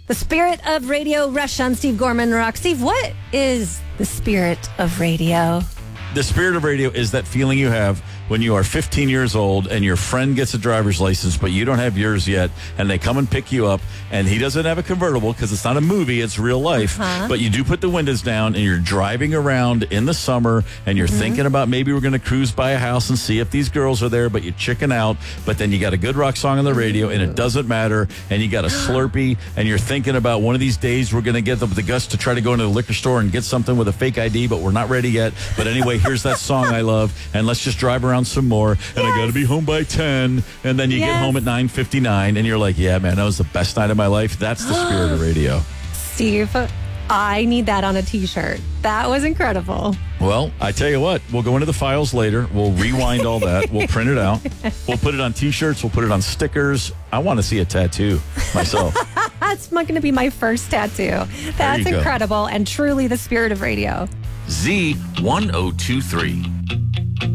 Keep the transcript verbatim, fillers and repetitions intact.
The spirit of radio. Rush on Steve Gorman Rock. Steve, what is the spirit of radio? The spirit of radio is that feeling you have when you are fifteen years old and your friend gets a driver's license, but you don't have yours yet, and they come and pick you up, and he doesn't have a convertible because it's not a movie, it's real life. Uh-huh. But you do put the windows down, and you're driving around in the summer, and you're mm-hmm. thinking about maybe we're going to cruise by a house and see if these girls are there, but you chicken out. But then you got a good rock song on the radio, and it doesn't matter, and you got a Slurpee, and you're thinking about one of these days we're going to get the, the guts to try to go into the liquor store and get something with a fake I D, but we're not ready yet. But anyway, here's that song I love, and let's just drive around some more. And yes. I got to be home by ten. And then you yes. get home at nine fifty-nine, and you're like, yeah, man, that was the best night of my life. That's the spirit of radio. Steve, I need that on a T-shirt. That was incredible. Well, I tell you what, we'll go into the files later. We'll rewind all that. We'll print it out. We'll put it on T-shirts. We'll put it on stickers. I want to see a tattoo myself. That's going to be my first tattoo. That's incredible, and truly the spirit of radio. Z ten twenty-three.